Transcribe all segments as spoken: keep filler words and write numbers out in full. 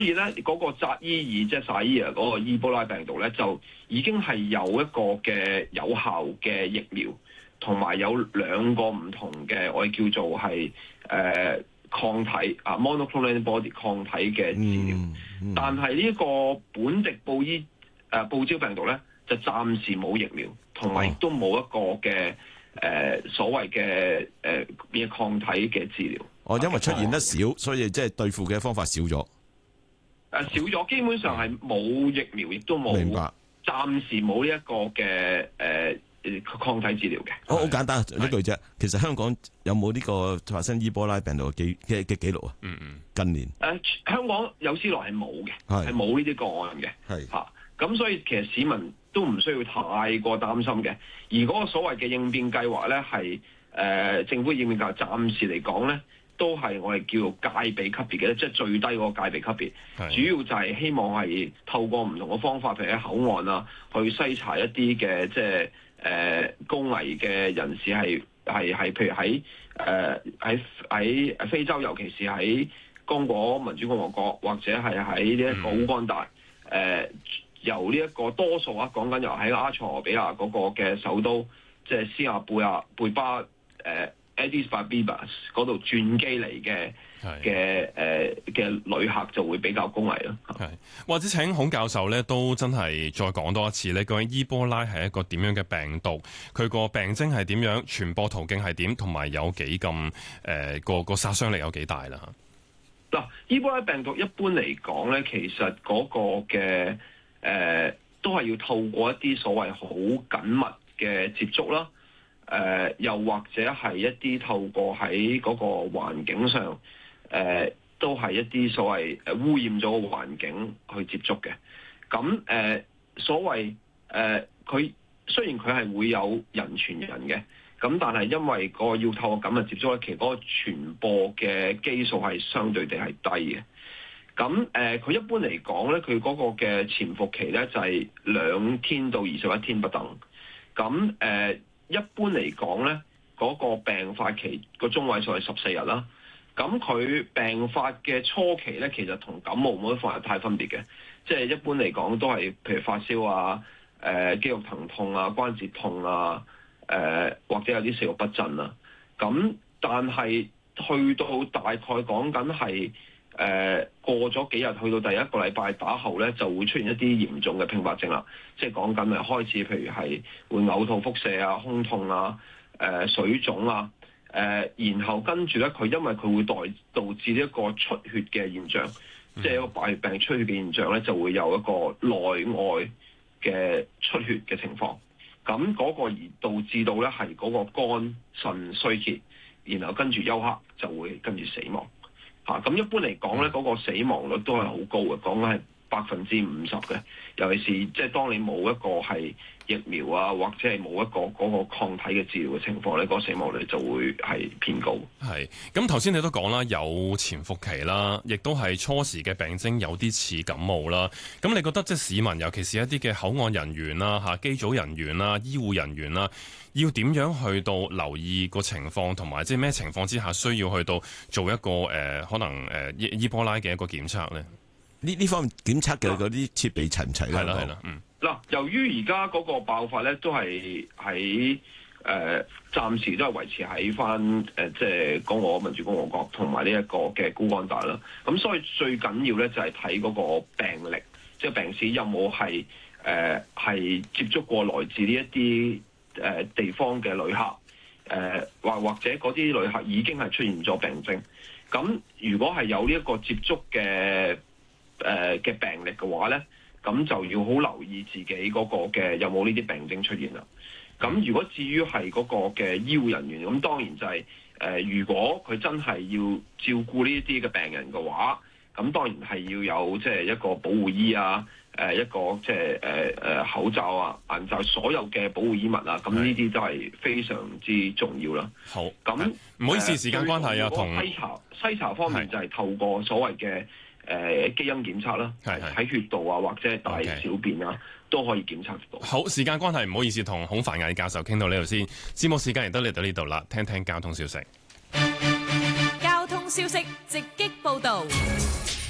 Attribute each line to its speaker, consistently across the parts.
Speaker 1: 以咧嗰個扎伊爾即係薩伊爾嗰個伊波拉病毒咧，就已經係有一個嘅有效嘅疫苗，同埋有兩個唔同嘅我哋叫做係誒、呃、抗體啊 monoclonal antibody 抗體嘅治療。嗯嗯、但係呢個本地布伊誒、呃、布招病毒咧，就暫時冇疫苗，同埋亦都冇一個嘅誒、呃、所謂嘅誒咩抗體嘅治療。
Speaker 2: 哦，因為出現得少，所以即係對付嘅方法少咗。
Speaker 1: 誒、呃、少咗，基本上係冇疫苗，亦都冇，
Speaker 2: 明白，
Speaker 1: 暫時冇呢一個嘅誒誒抗體治療嘅。
Speaker 2: 好好簡單一句啫。其實香港有冇呢個發生伊波拉病毒嘅記嘅嘅記錄啊？嗯嗯。近年誒、
Speaker 1: 呃、香港有史來係冇嘅，係冇呢啲個案嘅。係嚇，咁、啊、所以其實市民都唔需要太過擔心嘅。而嗰個所謂嘅應變計劃咧，係誒、呃、政府應變計劃，暫時嚟講咧，都係我哋叫做戒備級別嘅，即係最低嗰個戒備級別。主要就係希望係透過唔同嘅方法，譬如喺口岸啊，去篩查一啲嘅即係誒、呃、高危嘅人士係係係，譬如喺誒喺喺非洲，尤其是喺剛果民主共和國，或者係喺呢一個烏干達誒、呃，由呢一個多數啊，講緊由喺阿塞俄比亞嗰個嘅首都，即係斯亞貝亞貝巴誒。呃Addis Ababa 嗰度轉機嚟嘅嘅誒嘅旅客就會比較高危咯。
Speaker 3: 係，或者請孔教授咧都真係再講多一次咧，究竟伊波拉係一個點樣嘅病毒？佢個病徵係點樣？傳播途徑係點？同埋有幾咁誒個個殺傷力有幾大啦？
Speaker 1: 嗱，伊波拉病毒一般嚟講咧，其實嗰個嘅誒、呃、都係要透過一啲所謂好緊密嘅接觸啦。誒、呃，又或者係一啲透過喺嗰個環境上，誒、呃，都係一啲所謂誒污染咗個環境去接觸嘅。咁誒、呃，所謂誒，佢、呃、雖然佢係會有人傳人嘅，咁但係因為個要透過咁嘅接觸咧，其實嗰個傳播嘅基數係相對地係低嘅。咁誒，佢、呃、一般嚟講咧，佢嗰個嘅潛伏期咧就係兩天到二十一天不等。咁誒。呃一般嚟講咧，嗰、那個病發期個中位數係十四日啦。咁佢病發嘅初期咧，其實同感冒冇乜分太分別嘅，即係一般嚟講都係譬如發燒啊、誒、呃、肌肉疼痛啊、關節痛啊、誒、呃、或者有啲食慾不振啊。咁但係去到大概講緊係誒過咗幾日，去到第一個禮拜打後咧，就會出現一啲嚴重嘅併發症啦。即係講緊係開始，譬如係會嘔吐、腹瀉啊、胸痛啊、誒、呃、水腫啊，誒、呃，然後跟住咧，佢因為佢會導導致一個出血嘅現象，嗯、即係一個白血病出血嘅現象咧，就會有一個內外嘅出血嘅情況。咁嗰個而導致到咧係嗰個肝腎衰竭，然後跟住休克就會跟住死亡。嚇、啊！咁一般嚟講咧，嗰、那個死亡率都係好高嘅，講緊係百分之五十嘅。尤其是即係當你冇一個係疫苗啊，或者係冇一個嗰個抗體嘅治療嘅情況咧，嗰、那個死亡率就會係偏高。
Speaker 3: 係。咁頭先你都講啦，有潛伏期啦，亦都係初時嘅病徵有啲似感冒啦。咁你覺得即係市民，尤其是一啲嘅口岸人員啦、嚇機組人員啦、醫護人員啦，要點樣去到留意個情況，同埋即係咩情況之下需要去到做一個誒、呃、可能誒伊伊波拉嘅一個檢測咧？
Speaker 2: 呢呢方面檢測嘅嗰啲設備齊唔齊咧？
Speaker 3: 係啦係啦，嗯。
Speaker 1: 嗱，由於而家嗰個爆發咧，都係喺誒暫時都係維持喺翻誒即係剛果民主共和國同埋呢一個嘅烏干達啦。咁所以最緊要咧就係睇嗰個病歷，即係病史有冇係誒係接觸過來自呢一啲誒地方嘅旅客，誒或或者嗰啲旅客已經係出現咗病徵。咁如果係有呢一個接觸嘅誒嘅病歷嘅話咧，咁就要好留意自己嗰個嘅有冇呢啲病徵出現啦。咁如果至於係嗰個嘅醫護人員，咁當然就係、是、誒、呃，如果佢真係要照顧呢啲嘅病人嘅話，咁當然係要有即係一個保護衣啊，誒、呃、一個即係誒誒口罩啊、眼罩，所有嘅保護衣物啊，咁呢啲都係非常之重要啦。
Speaker 3: 好，
Speaker 1: 咁
Speaker 3: 唔好意思，呃、時間關係啊，同
Speaker 1: 篩查篩查方面就係透過所謂嘅。誒、呃、基因檢測啦，喺血道啊或者係大小便啊、okay. 都可以檢測到。
Speaker 3: 好，時間關係唔好意思，同孔繁毅教授傾到呢度先。節目時間亦都嚟到呢度啦，聽聽交通消息。
Speaker 4: 交通消息直擊報導。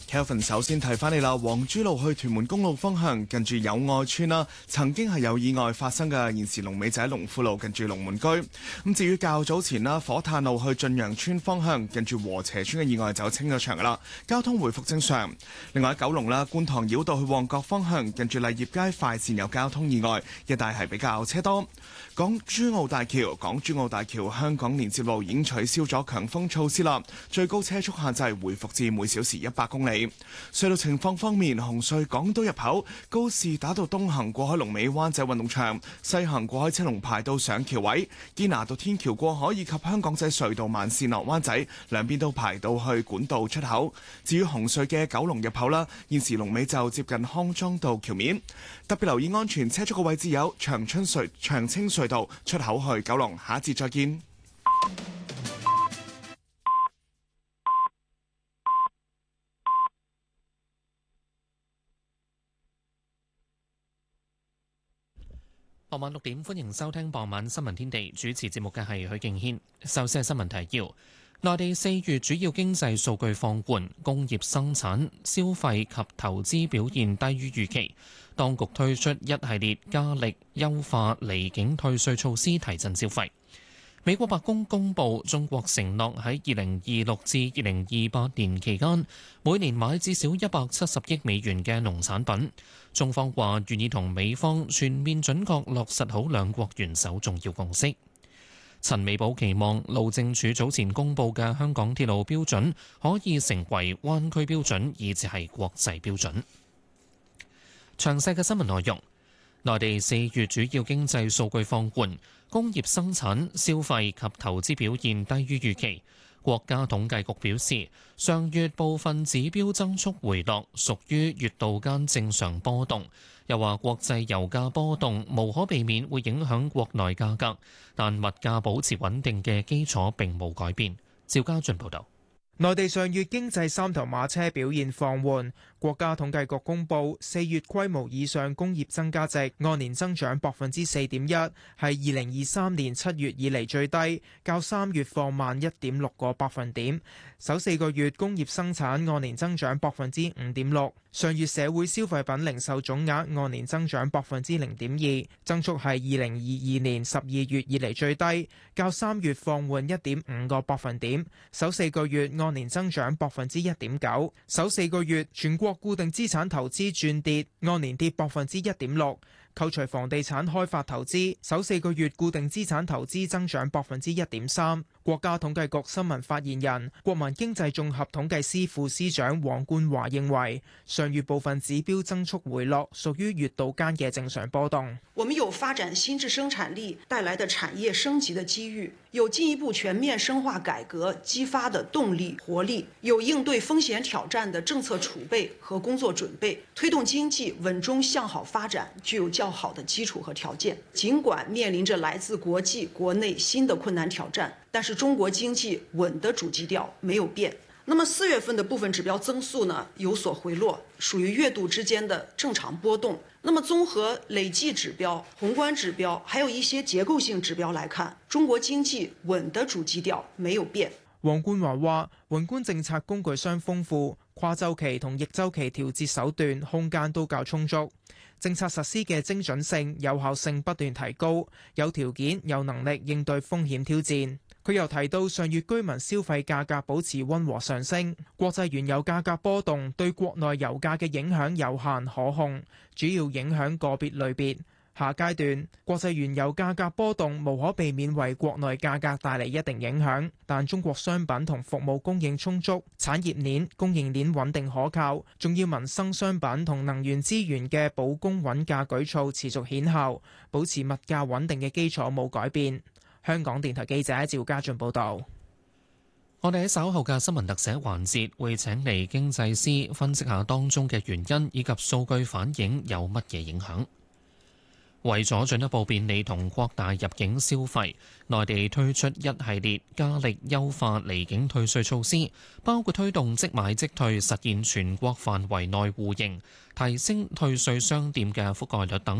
Speaker 4: Kelvin 首先提翻你啦，黃珠路去屯門公路方向近住友愛村啦，曾經係有意外發生嘅，現時龍尾就喺龍富路近住龍門居。咁至於較早前啦，火炭路去駿洋村方向近住禾輋村嘅意外就清咗場噶啦，交通回復正常。另外喺九龍啦，觀塘繞道去旺角方向近住麗業街快線有交通意外，一帶係比較車多。港珠澳大橋，港珠澳大橋香港連接路已經取消咗強風措施啦，最高車速限制回復至每小時一百公里。隧道情況方面，紅隧港島入口告士打道東行過海龍尾灣仔運動場，西行過海車龍排到上橋位；堅拿道天橋過海以及香港仔隧道慢線落灣仔兩邊都排到去管道出口。至於紅隧嘅九龍入口啦，現時龍尾就接近康莊道橋面。特別留意安全車速嘅位置有長春隧、長青隧道出口去九龍。下一節再見。
Speaker 5: 傍晚六點，歡迎收聽傍晚新聞天地。主持節目嘅係許敬軒。首先係新聞提要：內地四月主要經濟數據放緩，工業生產、消費及投資表現低於預期。當局推出一系列加力優化離境退稅措施，提振消費。美國白宮公布，中國承諾喺二零二六至二零二八年期間，每年買至少一百七十億美元嘅農產品。中方話願意同美方全面準確落實好兩國元首重要共識。陳美寶期望路政署早前公布嘅香港鐵路標準可以成為灣區標準，以至係國際標準。詳細嘅新聞內容，內地四月主要經濟數據放緩，工業生產、消費及投資表現低於預期。國家統計局表示，上月部分指標增速回落，屬於月度間正常波動。又話國際油價波動無可避免會影響國內價格，但物價保持穩定嘅基礎並冇改變。趙家俊報導。
Speaker 6: 內地上月經濟三頭馬車表現放緩，國家統計局公布四月規模以上工業增加值按年增長百分之四點一，係二零二三年七月以嚟最低，較三月放慢一點六個百分點。首四個月工業生產按年增長百分之五點六，上月社會消費品零售總額按年增長百分之零點二，增速係二零二二年十二月以嚟最低，較三月放緩一點五個百分點。首四個月按年增長百分之一點九，首四個月全國固定資產投資轉跌，按年跌百分之一點六。扣除房地產開發投資，首四個月固定資產投資增長百分之一點三。國家統計局新聞發言人、國民經濟綜合統計司副司長黃冠華認為，上月部分指標增速回落，屬於月度間嘅正常波動。
Speaker 7: 我們有發展新質生產力帶來的產業升級的機遇，有進一步全面深化改革激發的動力活力，有應對風險挑戰的政策儲備和工作準備，推動經濟穩中向好發展，具有較好的基礎和條件。儘管面臨着來自國際、國內新的困難挑戰，但是中國經濟穩的主基調沒有變。那麼四月份的部分指標增速呢有所回落，屬於月度之間的正常波動。那麼綜合累計指標、宏觀指標，還有一些結構性指標來看，中國經濟穩的主基調沒有變。
Speaker 6: 黃冠華話：宏觀政策工具箱豐富，跨週期同逆週期調節手段空間都較充足，政策實施嘅精準性、有效性不斷提高，有條件、有能力應對風險挑戰。佢又提到，上月居民消費價格保持溫和上升，國際原油價格波動對國內油價嘅影響有限可控，主要影響個別類別。下階段，國際原油價格波動無可避免為國內價格帶嚟一定影響，但中國商品同服務供應充足，產業鏈、供應鏈穩定可靠，重要民生商品同能源資源嘅保供穩價舉措持續顯效，保持物價穩定嘅基礎冇改變。香港電台記者趙家俊報道。
Speaker 5: 我哋喺稍後嘅新聞特寫環節會請嚟經濟師分析下當中嘅原因，以及數據反映有乜嘢影響。為咗進一步便利同擴大入境消費，內地推出一系列加力優化離境退稅措施，包括推動即買即退，實現全國範圍內互認，提升退稅商店嘅覆蓋率等。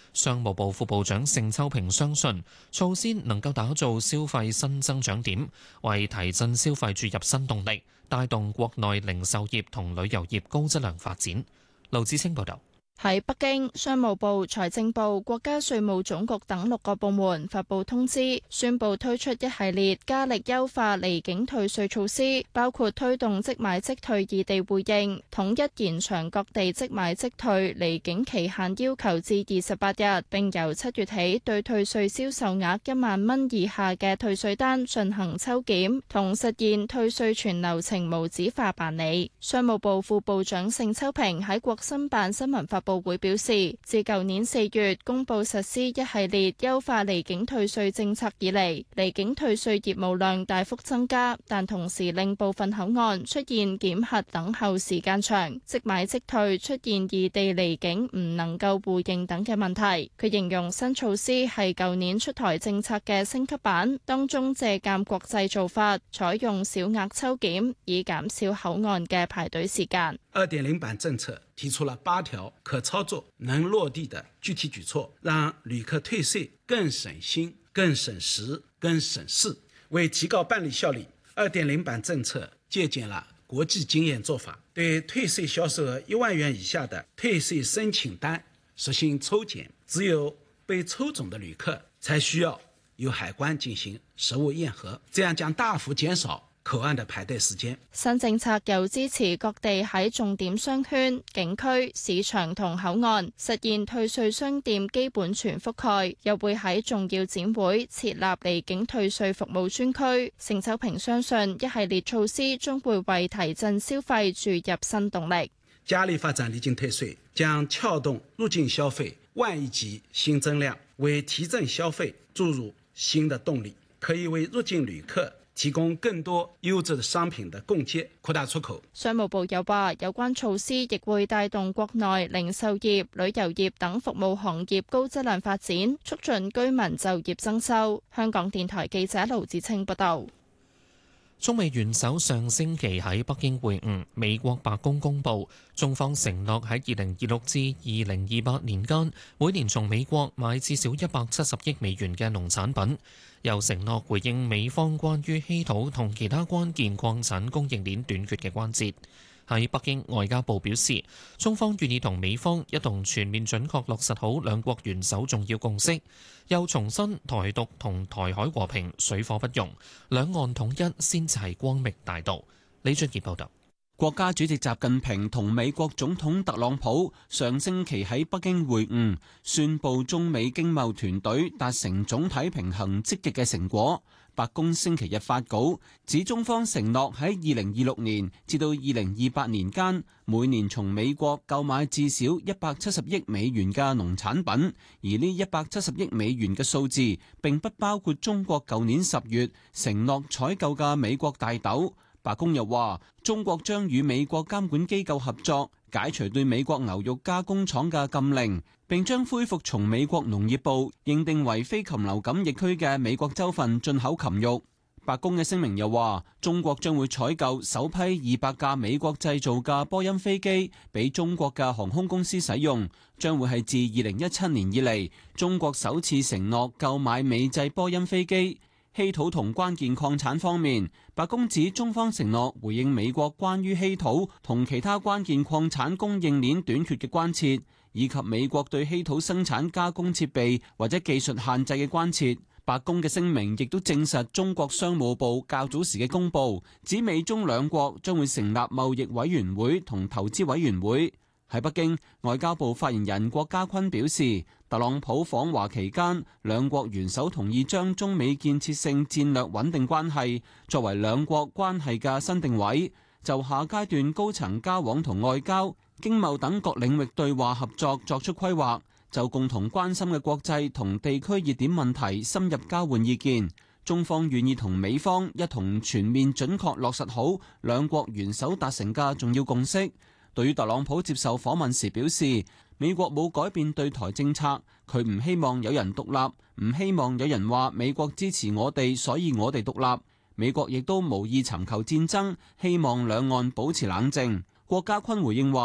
Speaker 5: 商務部副部長盛秋平相信，措施能夠打造消費新增長點，為提振消費注入新動力，帶動國內零售業同旅遊業高質量發展。劉志清報道。
Speaker 8: 喺北京，商務部、財政部、國家稅務總局等六個部門發布通知，宣布推出一系列加力優化離境退稅措施，包括推動即買即退異地互認，統一延長各地即買即退離境期限要求至二十八日，並由七月起對退稅銷售額一萬蚊以下嘅退稅單進行抽檢，同實現退稅全流程無紙化辦理。商務部副部長盛秋平喺國新辦新聞發布會表示，自舊年四月公布實施一系列優化離境退稅政策以嚟，離境退稅業務量大幅增加，但同時令部分口岸出現檢核等候時間長，即買即退出現異地離境唔能夠互認等嘅問題。佢形容新措施係舊年出台政策嘅升級版，當中借鑑國際做法，採用小額抽檢，以減少口岸嘅排隊時間。
Speaker 9: 二點零版政策提出了八條可操作、能落地的具體舉措，讓旅客退稅更省心、更省時、更省事。為提高辦理效率，二點零版政策借鑑了國際經驗做法，對退稅銷售額一萬元以下的退稅申請單實行抽檢，只有被抽中的旅客才需要由海關進行實物驗核，這樣將大幅減少口岸的排隊時間。
Speaker 8: 新政策又支持各地喺重點商圈、景區、市場同口岸實現退稅商店基本全覆蓋，又會喺重要展會設立離境退稅服務專區。盛秋平相信一系列措施將會為提振消費注入新動力。
Speaker 9: 加力發展離境退稅，將撬動入境消費萬億級新增量，為提振消費注入新的動力，可以為入境旅客提供更多優質商品的供給，擴大出口。
Speaker 8: 商務部又話，有關措施亦會帶動國內零售業、旅遊業等服務行業高質量發展，促進居民就業增收。香港電台記者盧子清報道。
Speaker 5: 中美元首上星期喺北京會晤，美國白宮公佈，中方承諾喺二零二六至二零二八年間，每年從美國買至少一百七十億美元嘅農產品，又承諾回應美方關於稀土同其他關鍵礦產供應鏈短缺嘅關切。喺北京，外交部表示，中方願意同美方一同全面準確落實好兩國元首重要共識，又重申台獨同台海和平水火不容，兩岸統一先至係光明大道。李俊傑報導。
Speaker 10: 國家主席習近平同美國總統特朗普上星期喺北京會晤，宣布中美經貿團隊達成總體平衡積極嘅成果。白宮星期日發稿指，中方承諾喺二零二六年至到二零二八年間，每年從美國購買至少一百七十億美元嘅農產品，而呢一百七十億美元嘅數字並不包括中國舊年十月承諾採購嘅美國大豆。白宮又話，中國將與美國監管機構合作，解除對美國牛肉加工廠嘅禁令，並將恢復從美國農業部認定為非禽流感疫區嘅美國州份進口禽肉。白宮嘅聲明又話，中國將會採購首批二百架美國製造嘅波音飛機，俾中國嘅航空公司使用，將會係自二零一七年以嚟中國首次承諾購買美製波音飛機。稀土同關鍵礦產方面，白宮指中方承諾回應美國關於稀土同其他關鍵礦產供應鏈短缺嘅關切，以及美國對稀土生產加工設備或者技術限制嘅關切。白宮嘅聲明亦都證實中國商務部較早時嘅公佈，指美中兩國將會成立貿易委員會同投資委員會。喺北京，外交部發言人郭家坤表示，特朗普訪華期間，兩國元首同意將中美建設性戰略穩定關係作為兩國關係嘅新定位，就下階段高層交往同外交、經貿等各領域對話合作作出規劃，就共同關心嘅國際同地區熱點問題深入交換意見。中方願意同美方一同全面準確落實好兩國元首達成嘅重要共識。對於特朗普接受訪問時表示，美國冇改變對台政策，佢唔希望有人獨立，唔希望有人話美國支持我哋，所以我哋獨立。美國亦都無意尋求戰爭，希望兩岸保持冷靜。郭家坤回應話，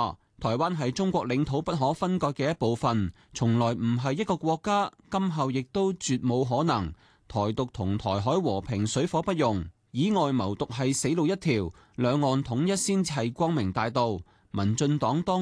Speaker 10: 台灣係中國領土不可分割嘅一部分，從來唔係一個國家，今後亦都絕冇可能。台獨同台海和平水火不容，以外謀獨係死路一條，兩岸統一先係光明大道。民進黨當